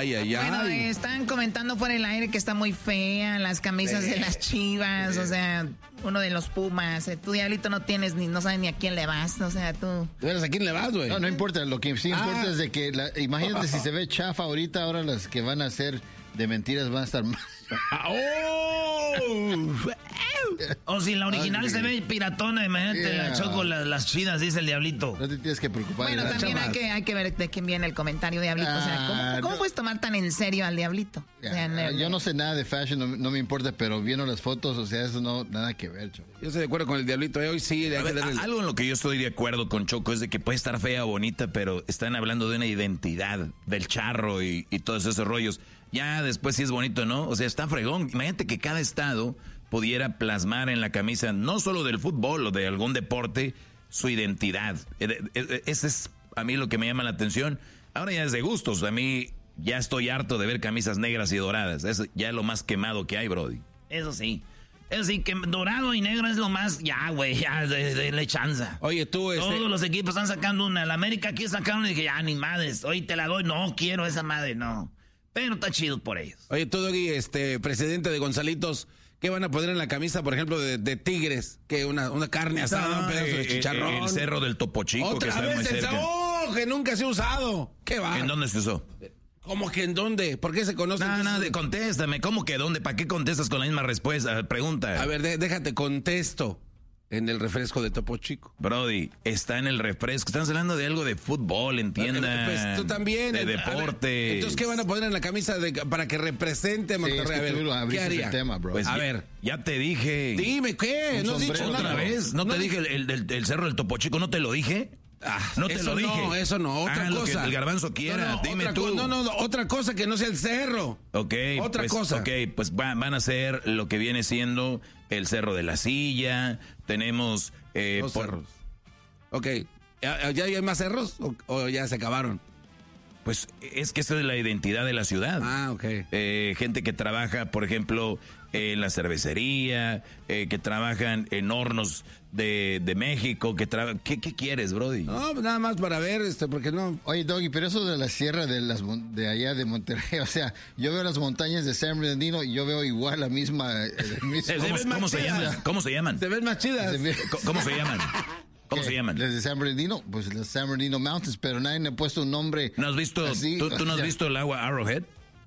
Ay, ay, ay. Bueno, están comentando fuera del aire que está muy fea las camisas de las Chivas, o sea, uno de los Pumas. Tú, Diablito, no sabes ni a quién le vas, o sea, tú. ¿De veras a quién le vas, güey? No importa, lo que sí importa es de que, imagínate si se ve chafa ahorita, ahora las que van a ser de mentiras van a estar más. O si la original se ve piratona, imagínate, la Choco, las chidas, dice el Diablito. No te tienes que preocupar. Bueno, también hay que ver de quién viene el comentario, Diablito. O sea, ¿cómo puedes tomar tan en serio al Diablito? O sea, yo no sé nada de fashion, no me importa, pero viendo las fotos, o sea, eso no, nada que ver, Choco. Yo estoy de acuerdo con el Diablito, hoy sí. Algo en lo que yo estoy de acuerdo con Choco es de que puede estar fea o bonita, pero están hablando de una identidad, del charro y todos esos rollos. Ya después sí es bonito, ¿no? O sea, está fregón. Imagínate que cada estado pudiera plasmar en la camisa, no solo del fútbol o de algún deporte, su identidad. Ese es a mí lo que me llama la atención. Ahora ya es de gustos. A mí ya estoy harto de ver camisas negras y doradas. Es ya lo más quemado que hay, Brody. Eso sí. Es decir, que dorado y negro es lo más... Ya, güey, ya, de chanza. Oye, tú... Todos los equipos están sacando una. La América aquí sacaron y dije, ya, ni madres. Hoy te la doy. No, quiero esa madre, no. Pero está chido por ellos. Oye, tú, Doggy, presidente de Gonzalitos, ¿qué van a poner en la camisa, por ejemplo, de Tigres? Que una carne asada, un pedazo de chicharrón. El cerro del Topo Chico, que está muy cerca. ¡Oh, que nunca se ha usado! ¿Qué va? ¿En dónde se usó? ¿Cómo que en dónde? ¿Por qué se conoce? Contéstame. ¿Cómo que dónde? ¿Para qué contestas con la misma respuesta? Pregunta. A ver, déjate, contesto. En el refresco de Topo Chico. Brody, está en el refresco. Estamos hablando de algo de fútbol, entienda. Pues tú también. De deporte. Ver, entonces, ¿qué van a poner en la camisa para que represente a Monterrey? Sí, a ver, ¿qué haría? El tema, bro. Pues, a ver, ya te dije. Dime, ¿qué? ¿No has dicho otra vez? ¿No te dije el cerro del Topo Chico? ¿No te lo dije? No te lo dije. No, eso no, otra cosa. Lo que el garbanzo quiera, dime tú. Otra cosa que no sea el cerro. Ok, otra cosa. Ok, pues van a ser lo que viene siendo el Cerro de la Silla. Tenemos... Los cerros. Ok, ¿ya hay más cerros o ya se acabaron? Pues es que esa es la identidad de la ciudad. Ah, ok. Gente que trabaja, por ejemplo, en la cervecería, que trabajan en hornos de México, ¿Qué quieres, Brody? No, nada más para ver, porque no... Oye, Doggy, pero eso de la sierra de allá de Monterrey, o sea, yo veo las montañas de San Bernardino y yo veo igual la misma... ¿Cómo se llaman? ¿Cómo se llaman? Se ven más chidas. ¿Cómo se llaman? ¿Cómo se llaman? Las de San Bernardino, pues las San Bernardino Mountains, pero nadie le ha puesto un nombre. ¿No has visto, así, ¿tú no has visto el agua Arrowhead?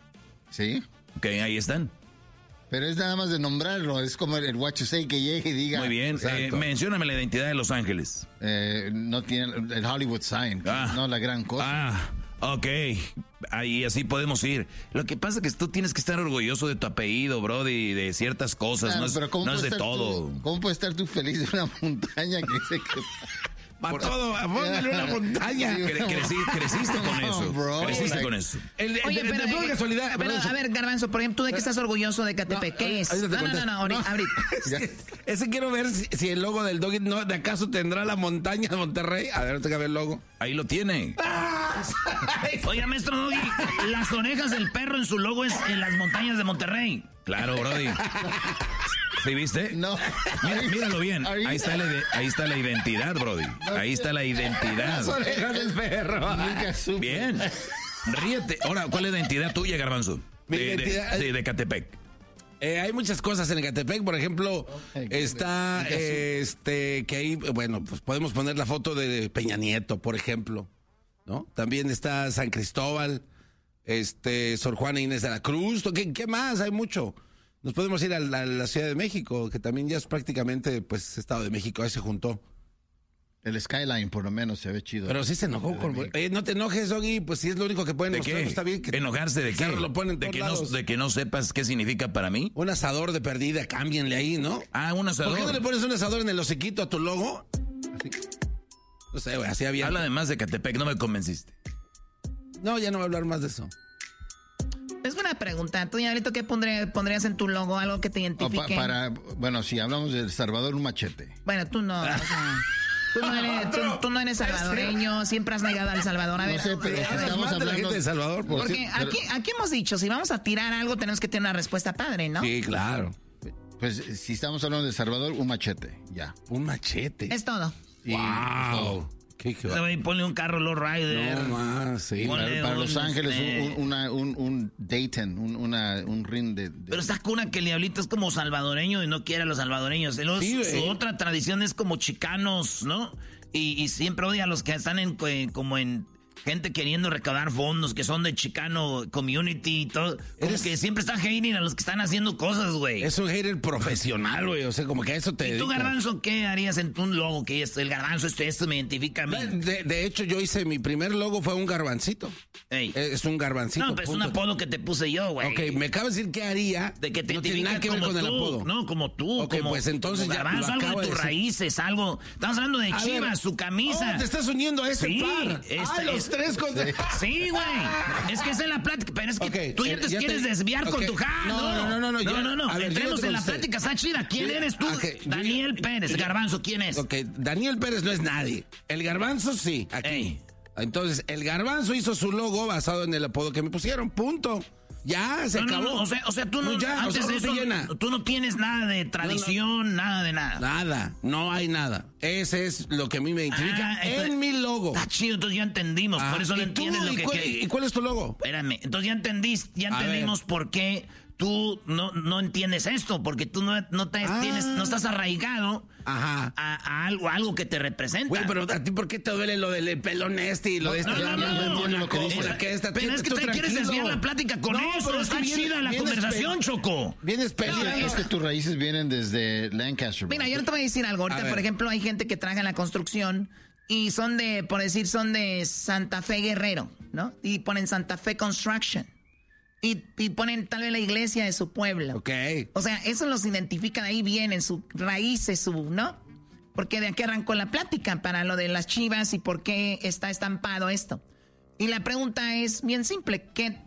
Sí. Ok, ahí están. Pero es nada más de nombrarlo, es como el what you say que llegue y diga. Muy bien, mencióname la identidad de Los Ángeles. No tiene el Hollywood sign, no la gran cosa. Ok, ahí así podemos ir. Lo que pasa es que tú tienes que estar orgulloso de tu apellido, Brody, de ciertas cosas, no es de todo. ¿Cómo puedes estar tú feliz de una montaña que sé que... Para todo, póngale una montaña. Creciste con eso. Bro, creciste con eso. Oye, pero casualidad. Pero, a ver, Garbanzo, por ejemplo, ¿tú de qué estás orgulloso de Catepec? ¿Qué es? No, ahorita. Ese quiero ver si el logo del Doggy de acaso tendrá la montaña de Monterrey. A ver, tengo que ver el logo. Ahí lo tiene. Oiga, maestro Doggy, las orejas del perro en su logo es en las montañas de Monterrey. Claro, Brody. ¿Sí viste? No. Míralo bien. Ahí está la identidad, Brody. Ahí está la identidad. Las orejas del perro. Bien. Ríete. Ahora, ¿cuál es la identidad tuya, Garbanzo? Mi identidad. De Catepec. Hay muchas cosas en Ecatepec, por ejemplo, está que ahí, bueno, pues podemos poner la foto de Peña Nieto, por ejemplo, ¿no? También está San Cristóbal, Sor Juana Inés de la Cruz, ¿qué más? Hay mucho. Nos podemos ir a la Ciudad de México, que también ya es prácticamente, pues, Estado de México, ahí se juntó. El skyline, por lo menos, se ve chido. Pero sí se enojó. No te enojes, Doggy, pues si es lo único que pueden mostrar. ¿De qué? Está bien que ¿Enojarse de qué? Lo ponen ¿De que no sepas qué significa para mí? Un asador de perdida, cámbienle ahí, ¿no? Un asador. ¿Por qué no le pones un asador en el hociquito a tu logo? Así. No sé, güey, así había. Habla además de Catepec, no me convenciste. No, ya no voy a hablar más de eso. Es buena pregunta. Tú, Diablito, ¿qué pondrías en tu logo? Algo que te identifique. Bueno, si hablamos de El Salvador, un machete. Bueno, tú no, o sea... Tú no eres salvadoreño, siempre has negado a El Salvador. A ver, no sé, pero estamos hablando de la gente de Salvador. Porque aquí hemos dicho, si vamos a tirar algo, tenemos que tener una respuesta padre, ¿no? Sí, claro. Pues si estamos hablando de El Salvador, un machete, ya. Un machete. Es todo. ¡Wow! Ponle un carro lowrider. No más, sí. Para Los Ángeles, un Dayton, un ring de... Pero está cuna que el diablito es como salvadoreño y no quiere a los salvadoreños. Su otra tradición es como chicanos, ¿no? Y siempre odia a los que están como en gente queriendo recaudar fondos, que son de Chicano Community y todo. Como que siempre está hating a los que están haciendo cosas, güey. Es un hater profesional, güey. O sea, como que a eso te ¿Y tú, dedicas. Garbanzo, qué harías en un logo? Que el garbanzo esto me identifica a mí. De hecho, yo hice mi primer logo, fue un garbancito. Ey. Es un garbancito. No, pero es un apodo que te puse yo, güey. Ok, me acabas de decir qué haría. De que te no tiene nada que ver con el apodo. No, como tú. Ok, pues entonces como ya Garbanzo, lo algo acabo de tus de decir. raíces, algo. Estamos hablando de Chivas, ver. su camisa. Te estás uniendo a ese Sí, par. Los tres con... Sí, güey. Es que esa es la plática. Pero es que Okay, tú ya te quieres desviar con tu No. A ver, entremos yo en la contesté. plática, está chida. ¿Quién eres tú? Okay, Daniel Pérez, Garbanzo, ¿quién es? Ok, Daniel Pérez no es nadie. El garbanzo sí, aquí. Ey. Entonces, el garbanzo hizo su logo basado en el apodo que me pusieron. Punto. Ya, se acabó. No, o sea, tú no, ya, antes de no te eso, llena. tú no tienes nada de tradición, nada de nada. Nada, no hay nada. Ese es lo que a mí me identifica entonces, en mi logo. Está chido, entonces ya entendimos. Por eso no entiendes lo que... ¿Y cuál es tu logo? Espérame, entonces ya entendimos por qué tú no entiendes esto, porque tú no estás arraigado a algo que te representa. Güey, pero ¿a ti por qué te duele lo del pelón y lo de esta? No, pero es que te quieres desviar la plática con eso, pero está chida la conversación, Choco. Vienes peleando. Es que tus raíces vienen desde Lancaster. Mira, yo no te voy a decir algo. Ahorita, por ejemplo, hay gente que trabaja en la construcción y son de Santa Fe Guerrero, ¿no? Y ponen Santa Fe Construction. Y ponen tal vez la iglesia de su pueblo. Ok. O sea, eso los identifican, ahí vienen sus raíces, ¿no? Porque de aquí arrancó la plática para lo de las Chivas y por qué está estampado esto. Y la pregunta es bien simple,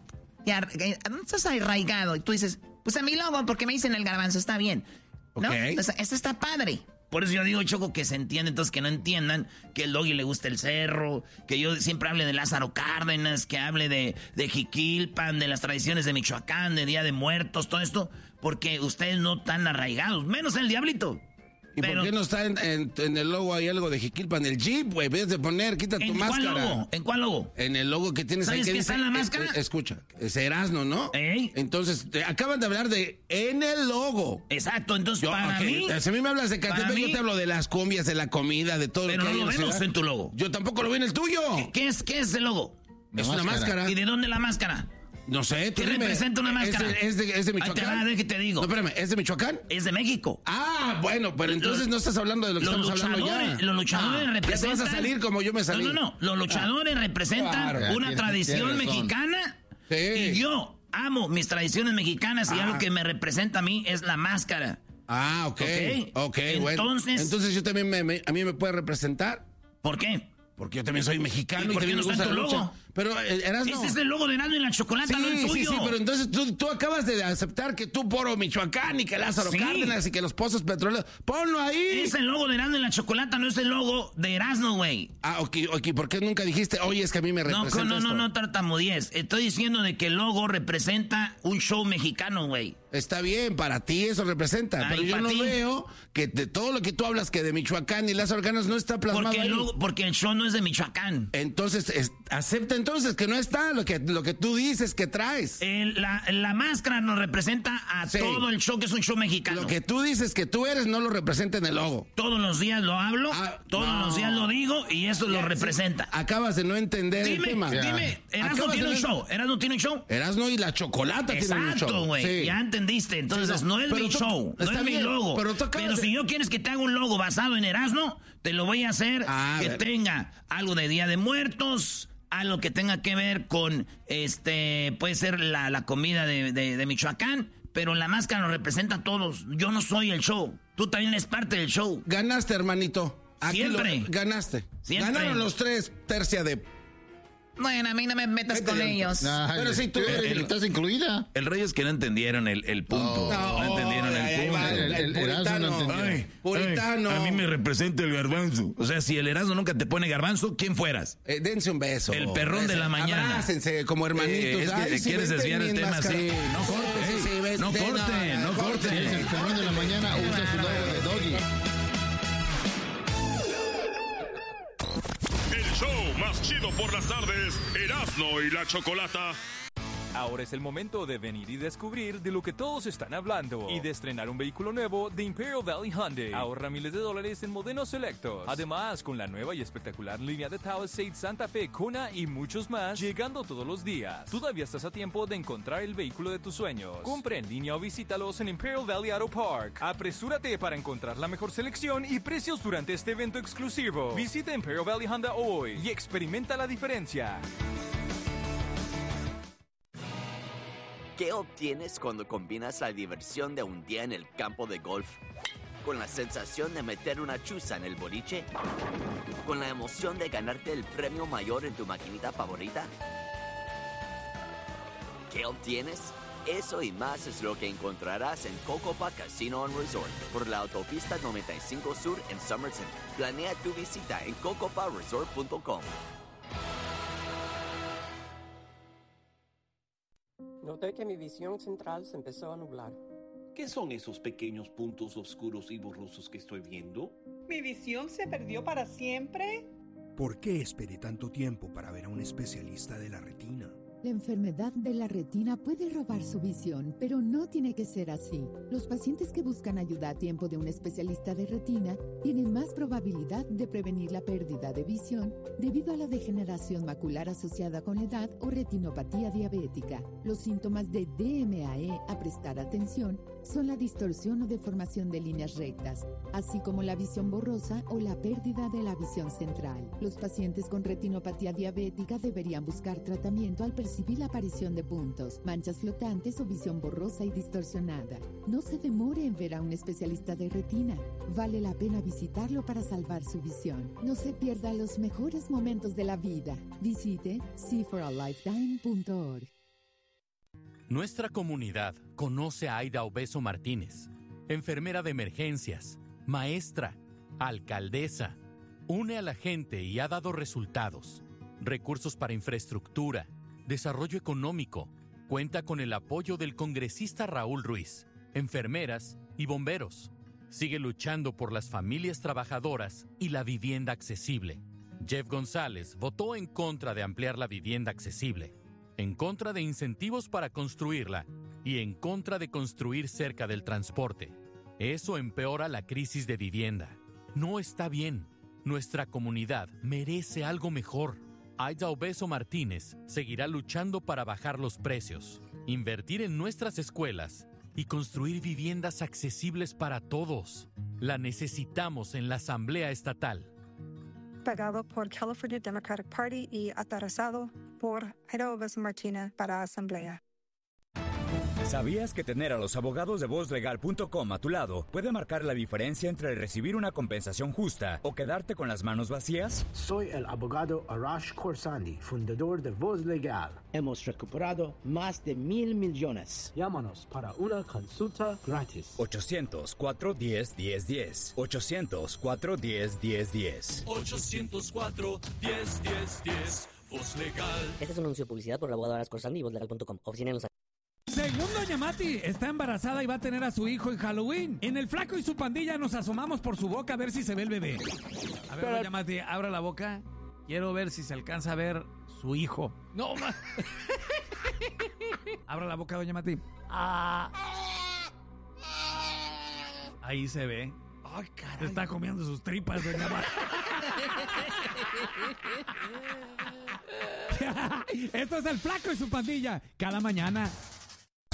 ¿dónde estás arraigado? Y tú dices, pues a mi logo, porque me dicen el garbanzo, está bien, ¿no? Ok. O sea, esto está padre. Por eso yo digo, Choco, que se entiende, entonces que no entiendan que el Doggy le gusta el cerro, que yo siempre hable de Lázaro Cárdenas, que hable de Jiquilpan, de las tradiciones de Michoacán, de Día de Muertos, todo esto, porque ustedes no están arraigados, menos el diablito. ¿Y por qué no está en el logo hay algo de Jiquilpan? El Jeep, güey, ves de poner, quita tu máscara. ¿En cuál logo? En el logo que tienes ahí. ¿Sabes qué está en la máscara? Escucha, es Erasmo, ¿no? ¿Eh? Entonces, acaban de hablar de en el logo. Exacto, entonces para mí... Si a mí me hablas de Catepec, yo te hablo de las cumbias, de la comida, de todo pero lo que hay no lo en la vemos ciudad. en tu logo. Yo tampoco lo vi en el tuyo. ¿Qué es el logo? Es una máscara. ¿Y de dónde la máscara? No sé, tú ¿Qué dime. representa una máscara? ¿Es de Michoacán? Ahí te te digo. No, espérame, ¿es de Michoacán? Es de México. Ah, bueno, pero entonces no estás hablando de lo que estamos hablando ya. Los luchadores representan... Ya te vas a salir como yo me salí. No. Los luchadores representan una tradición mexicana. Sí. Y yo amo mis tradiciones mexicanas y algo que me representa a mí es la máscara. Ah, ok, bueno. Entonces yo también, a mí me puede representar. ¿Por qué? Porque yo también soy mexicano y y también no me gusta está la tu lucha. logo. Pero Erasmo... Ese es el logo de Erasmo y la Chocolata, no el tuyo. Sí, pero entonces tú acabas de aceptar que tú Poro Michoacán y que Lázaro Cárdenas y que los pozos petroleros... ¡Ponlo ahí! Es el logo de Erasmo y la Chocolata, no es el logo de Erasmo, güey. Ah, ok, ¿por qué nunca dijiste, oye, es que a mí me representa No, tartamudees. Estoy diciendo de que el logo representa un show mexicano, güey. Está bien, para ti eso representa, pero yo no veo que de todo lo que tú hablas que de Michoacán y Lázaro Cárdenas no está plasmado ahí. Porque el show no es de Michoacán. Entonces, acepta entonces que no está lo que tú dices que traes. La máscara nos representa a todo el show, que es un show mexicano. Lo que tú dices que tú eres no lo representa en el logo. Todos los días lo hablo, todos los días lo digo y eso lo representa. Acabas de no entender el tema. Dime, Erasmo tiene un show. Erasmo y la Chocolata tienen un show. Exacto, güey. Sí. Ya entendiste. Entonces, no es mi show, no es mi logo. Pero si yo quieres que te haga un logo basado en Erasmo, te lo voy a hacer que tenga algo de Día de Muertos, algo que tenga que ver con, puede ser la comida de Michoacán, pero la máscara nos representa a todos. Yo no soy el show. Tú también eres parte del show. Ganaste, hermanito. Siempre. Ganaste. Siempre. Ganaron los tres tercia de... Bueno, a mí no me metas con ellos. Pero sí, tú estás incluida. El rollo es que no entendieron el punto. No entendieron el punto. El Erasmo no entendió. Puritano. A mí me representa el garbanzo. O sea, si el Erasmo nunca te pone garbanzo, ¿quién fueras? Dense un beso. El perrón de la mañana. Abrácense como hermanitos. Es que quieres desviar el tema así. No cortes. No corten. El perrón de la mañana usa su logo de Doggy. más chido por las tardes, Erasmo y la Chocolata. Ahora es el momento de venir y descubrir de lo que todos están hablando y de estrenar un vehículo nuevo de Imperial Valley Hyundai. Ahorra miles de dólares en modelos selectos. Además, con la nueva y espectacular línea de Palisade, Santa Fe, Kona y muchos más, llegando todos los días. Todavía estás a tiempo de encontrar el vehículo de tus sueños. Compra en línea o visítalos en Imperial Valley Auto Park. Apresúrate para encontrar la mejor selección y precios durante este evento exclusivo. Visita Imperial Valley Honda hoy y experimenta la diferencia. ¿Qué obtienes cuando combinas la diversión de un día en el campo de golf con la sensación de meter una chuza en el boliche? ¿Con la emoción de ganarte el premio mayor en tu maquinita favorita? ¿Qué obtienes? Eso y más es lo que encontrarás en Cocopa Casino and Resort por la autopista 95 Sur en Somerton. Planea tu visita en cocoparesort.com. Noté que mi visión central se empezó a nublar. ¿Qué son esos pequeños puntos oscuros y borrosos que estoy viendo? ¿Mi visión se perdió para siempre? ¿Por qué esperé tanto tiempo para ver a un especialista de la retina? La enfermedad de la retina puede robar su visión, pero no tiene que ser así. Los pacientes que buscan ayuda a tiempo de un especialista de retina tienen más probabilidad de prevenir la pérdida de visión debido a la degeneración macular asociada con la edad o retinopatía diabética. Los síntomas de DMAE a prestar atención son la distorsión o deformación de líneas rectas, así como la visión borrosa o la pérdida de la visión central. Los pacientes con retinopatía diabética deberían buscar tratamiento al percibir la aparición de puntos, manchas flotantes o visión borrosa y distorsionada. No se demore en ver a un especialista de retina. Vale la pena visitarlo para salvar su visión. No se pierda los mejores momentos de la vida. Visite seeforalifetime.org. Nuestra comunidad conoce a Aida Obeso Martínez, enfermera de emergencias, maestra, alcaldesa. Une a la gente y ha dado resultados. Recursos para infraestructura, desarrollo económico. Cuenta con el apoyo del congresista Raúl Ruiz, enfermeras y bomberos. Sigue luchando por las familias trabajadoras y la vivienda accesible. Jeff González votó en contra de ampliar la vivienda accesible, en contra de incentivos para construirla y en contra de construir cerca del transporte. Eso empeora la crisis de vivienda. No está bien. Nuestra comunidad merece algo mejor. Aida Obeso Martínez seguirá luchando para bajar los precios, invertir en nuestras escuelas y construir viviendas accesibles para todos. La necesitamos en la Asamblea Estatal. Pagado por California Democratic Party y aterrizado por Aida Obeso Martínez para Asamblea. ¿Sabías que tener a los abogados de VozLegal.com a tu lado puede marcar la diferencia entre recibir una compensación justa o quedarte con las manos vacías? Soy el abogado Arash Khorsandi, fundador de Voz Legal. Hemos recuperado más de $1,000 millones. Llámanos para una consulta gratis. 800-410-1010. 800-410-1010. 800-410-1010. Voz Legal. Este es un anuncio de publicidad por el abogado Arash Khorsandi y VozLegal.com. Oficina en Los Ángeles. Según Doña Mati, está embarazada y va a tener a su hijo en Halloween. En el Flaco y su pandilla nos asomamos por su boca a ver si se ve el bebé. A ver, Doña Mati, abra la boca. Quiero ver si se alcanza a ver su hijo. No, más. Abra la boca, Doña Mati. Ahí se ve. Ay, caray. Se está comiendo sus tripas, Doña Mati. Esto es el Flaco y su pandilla. Cada mañana